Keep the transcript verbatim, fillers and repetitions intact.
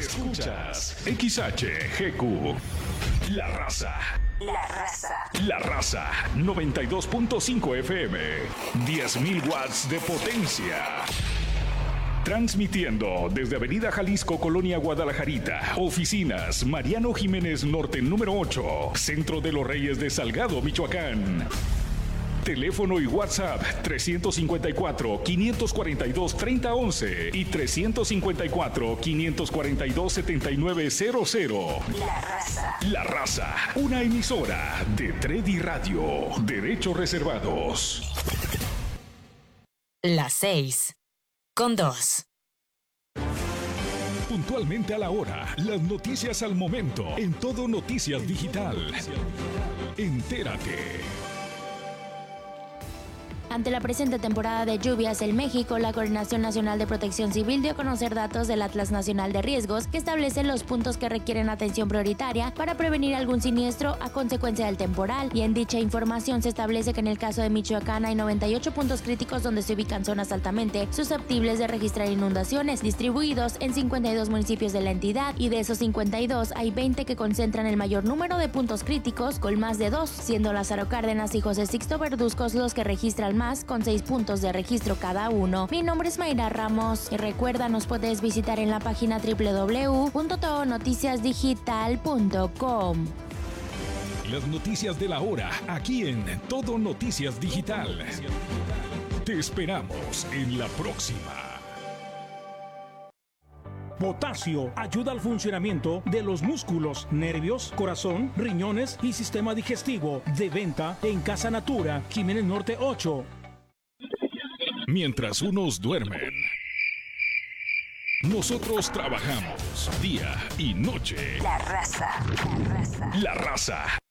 Escuchas X H G Q. La Raza. La Raza. La Raza. noventa y dos punto cinco F M. diez mil watts de potencia. Transmitiendo desde Avenida Jalisco, Colonia Guadalajarita. Oficinas Mariano Jiménez Norte número ocho. Centro de los Reyes de Salgado, Michoacán. Teléfono y WhatsApp tres cinco cuatro, cinco cuatro dos, tres cero uno uno y tres cinco cuatro, cinco cuatro dos, siete nueve cero cero. La Raza. La Raza, una emisora de Tredi Radio. Derechos reservados. Las seis con dos. Puntualmente a la hora, las noticias al momento, en Todo Noticias Digital. Entérate. Ante la presente temporada de lluvias en México, la Coordinación Nacional de Protección Civil dio a conocer datos del Atlas Nacional de Riesgos que establecen los puntos que requieren atención prioritaria para prevenir algún siniestro a consecuencia del temporal, y en dicha información se establece que en el caso de Michoacán hay noventa y ocho puntos críticos donde se ubican zonas altamente susceptibles de registrar inundaciones, distribuidos en cincuenta y dos municipios de la entidad, y de esos cincuenta y dos hay veinte que concentran el mayor número de puntos críticos con más de dos, siendo Lázaro Cárdenas y José Sixto Verduzcos los que registran más, con seis puntos de registro cada uno. Mi nombre es Mayra Ramos y recuerda, nos puedes visitar en la página doble u doble u doble u punto todo noticias digital punto com. Las noticias de la hora, aquí en Todo Noticias Digital. Te esperamos en la próxima. Potasio ayuda al funcionamiento de los músculos, nervios, corazón, riñones y sistema digestivo. De venta en Casa Natura, Jiménez Norte ocho. Mientras unos duermen, nosotros trabajamos día y noche. La Raza. La Raza. La Raza.